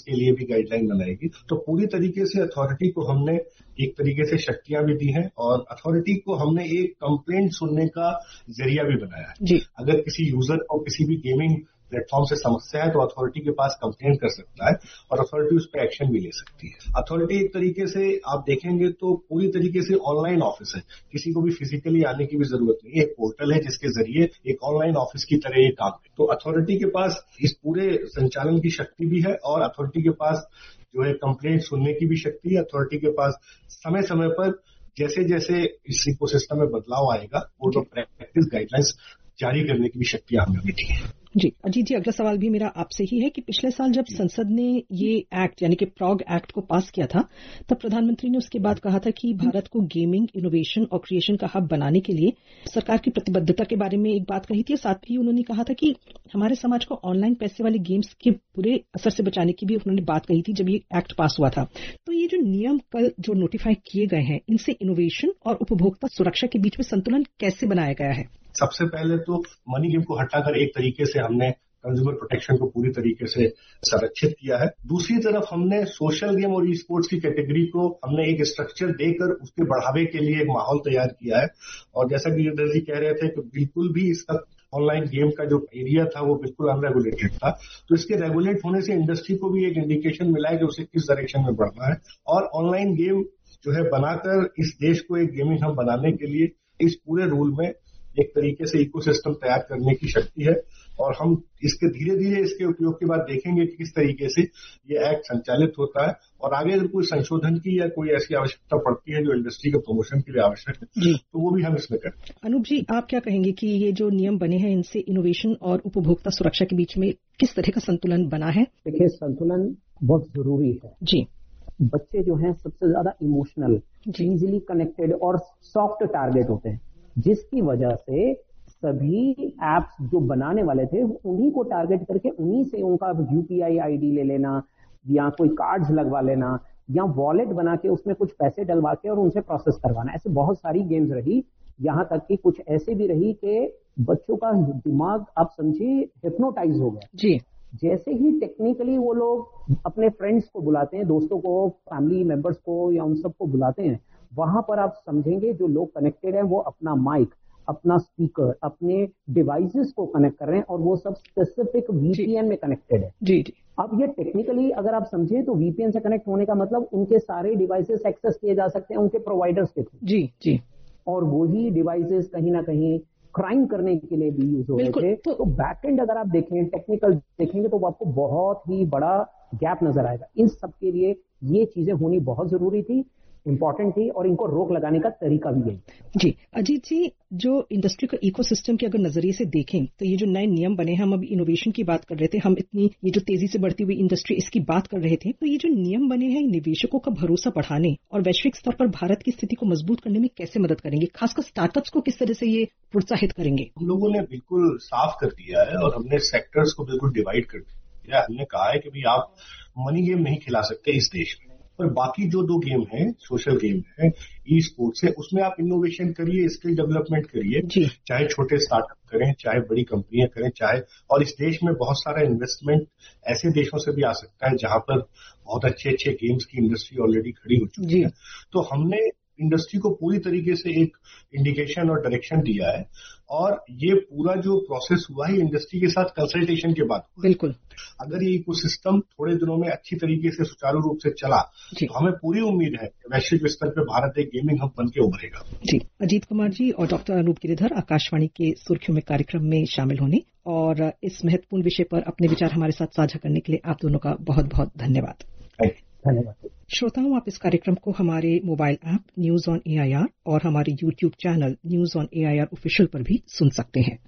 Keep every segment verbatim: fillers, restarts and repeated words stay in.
इसके लिए भी गाइडलाइन बनाएगी। तो पूरी तरीके से अथॉरिटी को हमने एक तरीके से शक्तियां भी दी हैं और अथॉरिटी को हमने एक कंप्लेंट सुनने का जरिया भी बनाया है। जी। अगर किसी यूजर को किसी भी गेमिंग प्लेटफॉर्म से समस्या है तो अथॉरिटी के पास कंप्लेंट कर सकता है और अथॉरिटी उस पर एक्शन भी ले सकती है। अथॉरिटी एक तरीके से आप देखेंगे तो पूरी तरीके से ऑनलाइन ऑफिस है, किसी को भी फिजिकली आने की भी जरूरत नहीं है। एक पोर्टल है जिसके जरिए एक ऑनलाइन ऑफिस की तरह ये काम है। तो अथॉरिटी के पास इस पूरे संचालन की शक्ति भी है और अथॉरिटी के पास जो है कंप्लेंट सुनने की भी शक्ति है। अथॉरिटी के पास समय समय पर जैसे जैसे इस इकोसिस्टम में बदलाव आएगा कोड ऑफ प्रैक्टिस गाइडलाइंस जारी करने की भी शक्तियां हमें दी है। जी अजीत जी, अगला सवाल भी मेरा आपसे ही है कि पिछले साल जब संसद ने ये एक्ट यानी कि प्रॉग एक्ट को पास किया था तब प्रधानमंत्री ने उसके बाद कहा था कि भारत को गेमिंग, इनोवेशन और क्रिएशन का हब बनाने के लिए सरकार की प्रतिबद्धता के बारे में एक बात कही थी। साथ ही उन्होंने कहा था कि हमारे समाज को ऑनलाइन पैसे वाले गेम्स के बुरे असर से बचाने की भी उन्होंने बात कही थी जब ये एक्ट पास हुआ था। तो ये जो नियम कल जो नोटिफाई किए गए हैं, इनसे इनोवेशन और उपभोक्ता सुरक्षा के बीच में संतुलन कैसे बनाया गया है? सबसे पहले तो मनी गेम को हटाकर एक तरीके से हमने कंज्यूमर प्रोटेक्शन को पूरी तरीके से संरक्षित किया है। दूसरी तरफ हमने सोशल गेम और ई स्पोर्ट्स की कैटेगरी को हमने एक स्ट्रक्चर देकर उसके बढ़ावे के लिए एक माहौल तैयार किया है। और जैसा कि गिरिधर जी कह रहे थे कि बिल्कुल भी इसका ऑनलाइन गेम का जो एरिया था वो बिल्कुल अनरेगुलेटेड था, तो इसके रेगुलेट होने से इंडस्ट्री को भी एक इंडिकेशन मिला है कि उसे किस डायरेक्शन में बढ़ना है। और ऑनलाइन गेम जो है बनाकर इस देश को एक गेमिंग हब बनाने के लिए इस पूरे रूल में एक तरीके से इकोसिस्टम तैयार करने की शक्ति है। और हम इसके धीरे धीरे इसके उपयोग के बाद देखेंगे कि किस तरीके से ये एक्ट संचालित होता है और आगे अगर कोई संशोधन की या कोई ऐसी आवश्यकता पड़ती है जो इंडस्ट्री के प्रमोशन के लिए आवश्यक है तो वो भी हम इसमें करें। अनूप जी, आप क्या कहेंगे कि ये जो नियम बने हैं इनसे इनोवेशन और उपभोक्ता सुरक्षा के बीच में किस तरह का संतुलन बना है? देखिए, संतुलन बहुत जरूरी है जी। बच्चे जो हैं सबसे ज्यादा इमोशनल, इजीली कनेक्टेड और सॉफ्ट टारगेट होते हैं, जिसकी वजह से सभी एप्स जो बनाने वाले थे उन्हीं को टारगेट करके उन्हीं से उनका यूपीआई आईडी ले लेना या कोई कार्ड्स लगवा लेना या वॉलेट बना के उसमें कुछ पैसे डलवा के और उनसे प्रोसेस करवाना। ऐसे बहुत सारी गेम्स रही, यहाँ तक कि कुछ ऐसे भी रही कि बच्चों का दिमाग आप समझिए हिप्नोटाइज हो गया जी। जैसे ही टेक्निकली वो लोग अपने फ्रेंड्स को बुलाते हैं, दोस्तों को, फैमिली मेंबर्स को या उन सबको बुलाते हैं, वहां पर आप समझेंगे जो लोग कनेक्टेड हैं वो अपना माइक, अपना स्पीकर, अपने डिवाइसेस को कनेक्ट कर रहे हैं और वो सब स्पेसिफिक वीपीएन में कनेक्टेड है जी जी। अब ये टेक्निकली अगर आप समझे तो वीपीएन से कनेक्ट होने का मतलब उनके सारे डिवाइसेस एक्सेस किए जा सकते हैं उनके प्रोवाइडर्स के थ्रू जी जी। और वही डिवाइसेस कहीं ना कहीं क्राइम करने के लिए भी यूज हो रहे थे। तो, तो बैकएंड अगर आप देखें, टेक्निकल देखेंगे तो आपको बहुत ही बड़ा गैप नजर आएगा। इन सब के लिए ये चीजें होनी बहुत जरूरी थी, इम्पोर्टेंट थी और इनको रोक लगाने का तरीका भी यही जी। अजीत जी, जो इंडस्ट्री को इकोसिस्टम के अगर नजरिए से देखें तो ये जो नए नियम बने, हम अभी इनोवेशन की बात कर रहे थे, हम इतनी ये जो तेजी से बढ़ती हुई इंडस्ट्री इसकी बात कर रहे थे, तो ये जो नियम बने हैं निवेशकों का भरोसा बढ़ाने और वैश्विक स्तर पर भारत की स्थिति को मजबूत करने में कैसे मदद करेंगे? खासकर स्टार्टअप्स को किस तरह से ये प्रोत्साहित करेंगे? हम लोगों ने बिल्कुल साफ कर दिया है और हमने सेक्टर्स को बिल्कुल डिवाइड कर दिया। हमने कहा है कि भाई आप मनी गेम नहीं खिला सकते इस देश में, और बाकी जो दो गेम हैं, सोशल गेम है, ई स्पोर्ट्स है, उसमें आप इनोवेशन करिए, स्किल डेवलपमेंट करिए, चाहे छोटे स्टार्टअप करें, चाहे बड़ी कंपनियां करें, चाहे और इस देश में बहुत सारा इन्वेस्टमेंट ऐसे देशों से भी आ सकता है जहां पर बहुत अच्छे अच्छे गेम्स की इंडस्ट्री ऑलरेडी खड़ी हो चुकी है। तो हमने इंडस्ट्री को पूरी तरीके से एक इंडिकेशन और डायरेक्शन दिया है और ये पूरा जो प्रोसेस हुआ है इंडस्ट्री के साथ कंसल्टेशन के बाद हुआ। बिल्कुल, अगर ये इकोसिस्टम थोड़े दिनों में अच्छी तरीके से सुचारू रूप से चला तो हमें पूरी उम्मीद है कि वैश्विक स्तर पर भारत एक गेमिंग हब बन के उभरेगा जी। अजीत कुमार जी और डॉक्टर अनूप गिरिधर, आकाशवाणी के सुर्खियों में कार्यक्रम में शामिल होने और इस महत्वपूर्ण विषय पर अपने विचार हमारे साथ साझा करने के लिए आप दोनों का बहुत बहुत धन्यवाद। धन्यवाद। श्रोताओं, आप इस कार्यक्रम को हमारे mobile app news on AIR और हमारे YouTube channel news on AIR official पर भी सुन सकते हैं।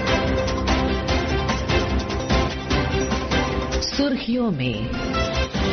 सुर्खियों में